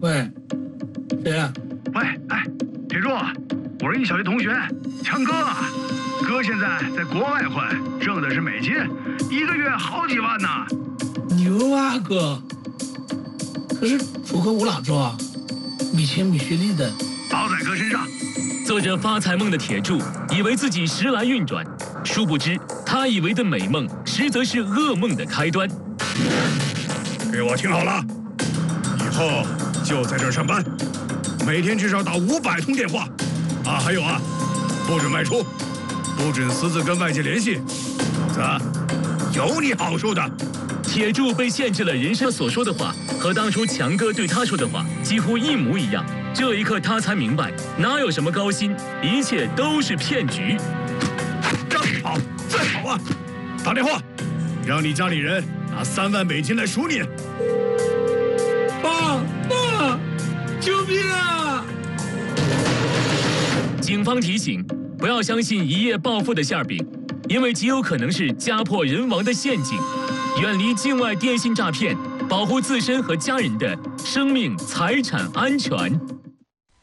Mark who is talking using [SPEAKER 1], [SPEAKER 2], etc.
[SPEAKER 1] 喂，谁呀？
[SPEAKER 2] 喂，哎，铁柱，我是你小学同学强哥，哥现在在国外混，挣的是美金，1个月好几万呢。
[SPEAKER 1] 牛啊，哥！可是楚河我哪知道啊？米钱米学历的，
[SPEAKER 2] 包在哥身上。
[SPEAKER 3] 做着发财梦的铁柱以为自己时来运转，殊不知他以为的美梦，实则是噩梦的开端。
[SPEAKER 2] 给我听好了，以后就在这儿上班，每天至少打500通电话。啊，还有啊，不准外出，不准私自跟外界联系，否则有你好受的。
[SPEAKER 3] 铁柱被限制了人生所说的话，和当初强哥对他说的话几乎一模一样。这一刻，他才明白，哪有什么高薪，一切都是骗局。
[SPEAKER 2] 让你跑，再跑啊！打电话，让你家里人拿3万美金来赎你。
[SPEAKER 1] 爸，救命啊！
[SPEAKER 3] 警方提醒，不要相信一夜暴富的馅饼，因为极有可能是家破人亡的陷阱。远离境外电信诈骗，保护自身和家人的生命财产安全。